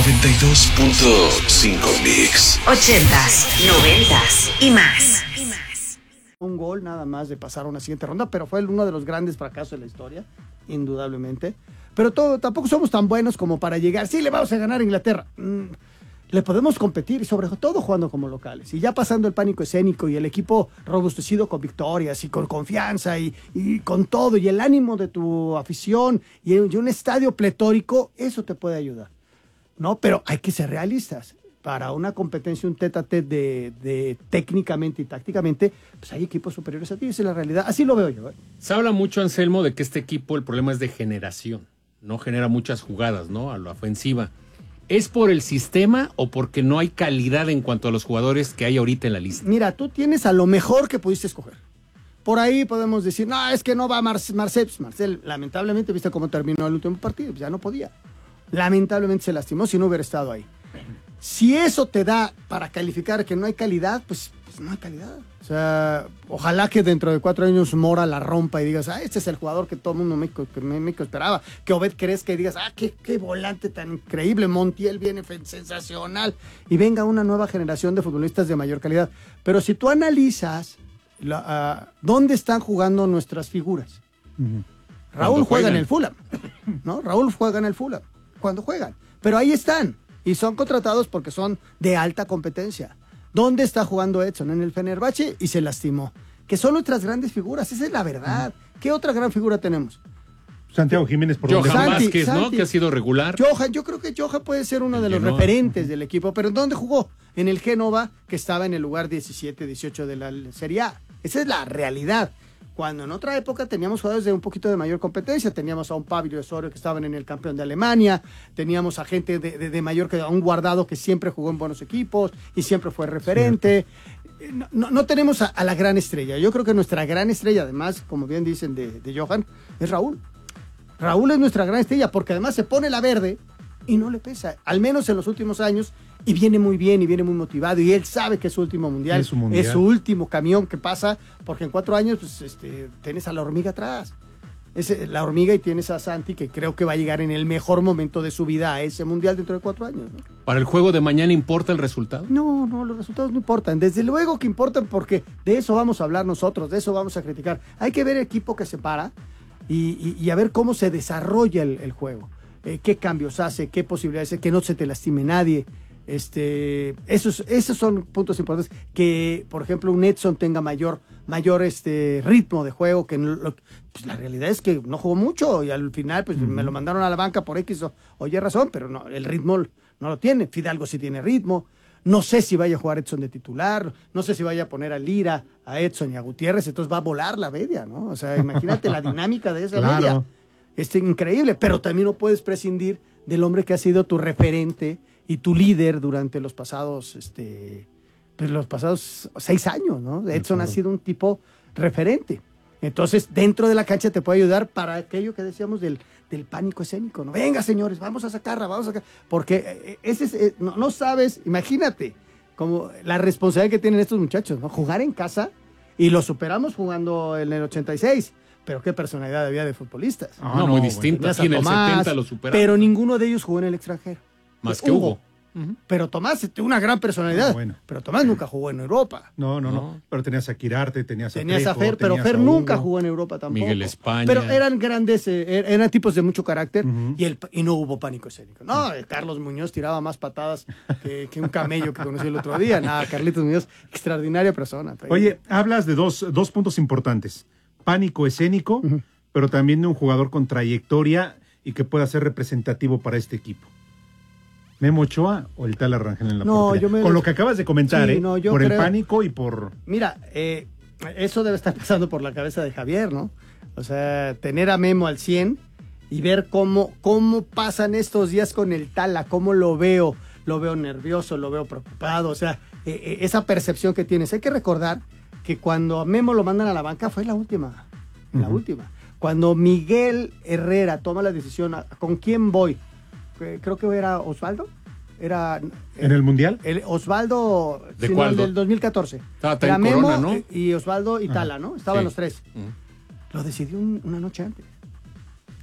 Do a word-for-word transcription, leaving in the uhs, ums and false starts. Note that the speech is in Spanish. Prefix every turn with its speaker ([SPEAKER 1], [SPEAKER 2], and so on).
[SPEAKER 1] noventa y dos punto cinco Mix.
[SPEAKER 2] Ochentas, noventas y más.
[SPEAKER 3] Un gol nada más de pasar a una siguiente ronda, pero fue uno de los grandes fracasos de la historia, indudablemente. Pero todo, tampoco somos tan buenos como para llegar, sí, le vamos a ganar a Inglaterra. Mm, le podemos competir y sobre todo jugando como locales. Y ya pasando el pánico escénico y el equipo robustecido con victorias y con confianza y, y con todo y el ánimo de tu afición y, y un estadio pletórico, eso te puede ayudar, ¿no? Pero hay que ser realistas. Para una competencia, un tete a tete de, de técnicamente y tácticamente, pues hay equipos superiores a ti, esa es la realidad. Así lo veo yo, ¿eh?
[SPEAKER 4] Se habla mucho, Anselmo, de que este equipo el problema es de generación. No genera muchas jugadas, ¿no? A la ofensiva. ¿Es por el sistema o porque no hay calidad en cuanto a los jugadores que hay ahorita en la lista?
[SPEAKER 3] Mira, tú tienes a lo mejor que pudiste escoger. Por ahí podemos decir, no, es que no va Mar Marcel. Marcel, lamentablemente, viste cómo terminó el último partido, ya no podía. Lamentablemente se lastimó si no hubiera estado ahí. Si eso te da para calificar que no hay calidad, pues, pues no hay calidad. O sea, ojalá que dentro de cuatro años Mora la rompa y digas, ah, este es el jugador que todo el mundo México, que México esperaba. Que Obed crezca y digas, ah, qué, qué volante tan increíble, Montiel viene sensacional. Y venga una nueva generación de futbolistas de mayor calidad. Pero si tú analizas la, uh, dónde están jugando nuestras figuras. Uh-huh. Raúl juega en el Fulham, ¿no? Raúl juega en el Fulham, cuando juegan. Pero ahí están. Y son contratados porque son de alta competencia. ¿Dónde está jugando Edson? En el Fenerbahce y se lastimó. Que son nuestras grandes figuras, esa es la verdad. ¿Qué otra gran figura tenemos?
[SPEAKER 5] Santiago Jiménez, por
[SPEAKER 4] Johan
[SPEAKER 3] Santi,
[SPEAKER 4] Vázquez, ¿no?
[SPEAKER 3] Santi.
[SPEAKER 4] Que ha sido regular.
[SPEAKER 3] Johan, yo creo que Johan puede ser uno de los
[SPEAKER 4] no.
[SPEAKER 3] referentes del equipo. ¿Pero en dónde jugó? En el Génova, que estaba en el lugar diecisiete, dieciocho de la Serie A. Esa es la realidad. Cuando en otra época teníamos jugadores de un poquito de mayor competencia, teníamos a un Pablo Osorio que estaban en el campeón de Alemania, teníamos a gente de, de, de mayor, que a un Guardado que siempre jugó en buenos equipos y siempre fue referente. No, no, no tenemos a, a la gran estrella. Yo creo que nuestra gran estrella, además, como bien dicen de, de Johan, es Raúl. Raúl es nuestra gran estrella porque además se pone la verde y no le pesa, al menos en los últimos años, y viene muy bien y viene muy motivado y él sabe que es su último mundial,
[SPEAKER 5] es su, mundial.
[SPEAKER 3] Es su último camión que pasa, porque en cuatro años pues, este, tienes a la hormiga atrás, es la hormiga y tienes a Santi que creo que va a llegar en el mejor momento de su vida a ese mundial dentro de cuatro años, ¿no?
[SPEAKER 4] ¿Para el juego de mañana importa el resultado?
[SPEAKER 3] No, no, los resultados no importan, desde luego que importan porque de eso vamos a hablar nosotros, de eso vamos a criticar, hay que ver el equipo que se para y, y, y a ver cómo se desarrolla el, el juego, eh, qué cambios hace, qué posibilidades hace, que no se te lastime nadie. Este, esos, esos son puntos importantes, que por ejemplo un Edson tenga mayor, mayor este, ritmo de juego, que no, pues la realidad es que no jugó mucho y al final pues uh-huh. me lo mandaron a la banca por X o, o Y razón, pero no, el ritmo no lo tiene. Fidalgo sí tiene ritmo, no sé si vaya a jugar Edson de titular, no sé si vaya a poner a Lira, a Edson y a Gutiérrez, entonces va a volar la media, ¿no? O sea, imagínate la dinámica de esa claro. media, es increíble, pero también no puedes prescindir del hombre que ha sido tu referente y tu líder durante los pasados, este, pues los pasados seis años, ¿no? Edson ha sido un tipo referente. Entonces, dentro de la cancha te puede ayudar para aquello que decíamos del, del pánico escénico, ¿no? Venga, señores, vamos a sacarla, vamos a sacar. Porque ese es, eh, no, no sabes, imagínate, como la responsabilidad que tienen estos muchachos, ¿no? Jugar en casa, y lo superamos jugando en el ochenta y seis. Pero qué personalidad había de futbolistas.
[SPEAKER 4] Ah, no, no, muy distinta.
[SPEAKER 3] Bueno,
[SPEAKER 4] en el setenta lo superaron.
[SPEAKER 3] Pero ninguno de ellos jugó en el extranjero.
[SPEAKER 4] Más que Hugo.
[SPEAKER 3] Uh-huh. Pero Tomás tiene una gran personalidad. No, bueno. Pero Tomás nunca jugó en Europa.
[SPEAKER 5] No, no, no. no. Pero tenías a Quirarte, tenías a
[SPEAKER 3] Tenías
[SPEAKER 5] Trejo,
[SPEAKER 3] a Fer, pero Fer nunca jugó en Europa tampoco.
[SPEAKER 4] Miguel España.
[SPEAKER 3] Pero eran grandes, eh, eran tipos de mucho carácter uh-huh. y, el, y no hubo pánico escénico. No, uh-huh. Carlos Muñoz tiraba más patadas que, que un camello que conocí el otro día. Nada, Carlitos Muñoz, extraordinaria persona.
[SPEAKER 5] Oye, hablas de dos, dos puntos importantes. Pánico escénico, uh-huh. pero también de un jugador con trayectoria y que pueda ser representativo para este equipo. ¿Memo Ochoa o el Tala Rangel en la
[SPEAKER 3] no,
[SPEAKER 5] portería?
[SPEAKER 3] Yo me...
[SPEAKER 5] Con lo que acabas de comentar, sí, ¿eh?
[SPEAKER 3] No,
[SPEAKER 5] por
[SPEAKER 3] creo...
[SPEAKER 5] el pánico y por...
[SPEAKER 3] Mira, eh, eso debe estar pasando por la cabeza de Javier, ¿no? O sea, tener a Memo al cien y ver cómo, cómo pasan estos días con el Tala, cómo lo veo, lo veo nervioso, lo veo preocupado, o sea, eh, eh, esa percepción que tienes. Hay que recordar que cuando a Memo lo mandan a la banca fue la última, uh-huh. la última. Cuando Miguel Herrera toma la decisión, ¿con quién voy? Creo que era Osvaldo. Era,
[SPEAKER 5] ¿En el Mundial?
[SPEAKER 3] El Osvaldo,
[SPEAKER 4] ¿De
[SPEAKER 3] sino
[SPEAKER 4] cuál?
[SPEAKER 3] el del dos mil catorce.
[SPEAKER 4] Estaba Memo, Corona, ¿no?
[SPEAKER 3] Y Osvaldo y Tala, ¿no? Estaban
[SPEAKER 4] sí.
[SPEAKER 3] los tres. Uh-huh. Lo decidió un, una noche antes.